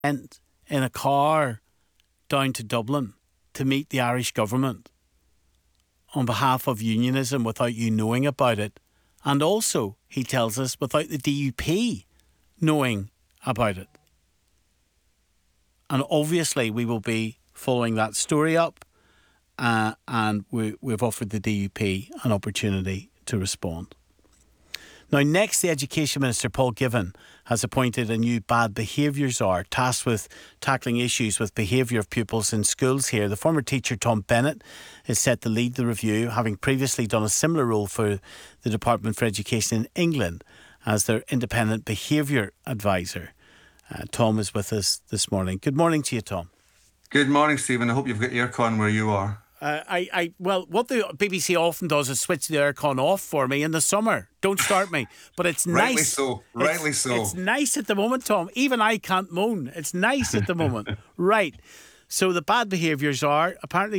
went in a car down to Dublin to meet the Irish government on behalf of unionism without you knowing about it. And also, he tells us, without the DUP knowing about it. And obviously, we will be following that story up, and we've offered the DUP an opportunity to respond. Now, next, the Education Minister, Paul Givan, has appointed a new bad behaviour czar tasked with tackling issues with behaviour of pupils in schools here. The former teacher, Tom Bennett, is set to lead the review, having previously done a similar role for the Department for Education in England as their independent behaviour advisor. Tom is with us this morning. Good morning to you, Tom. Good morning, Stephen. I hope you've got aircon where you are. Well, what the BBC often does is switch the aircon off for me in the summer. Don't start me. But it's nice. Rightly so. It's nice at the moment, Tom. Even I can't moan. It's nice at the moment. Right. So the bad behaviours are apparently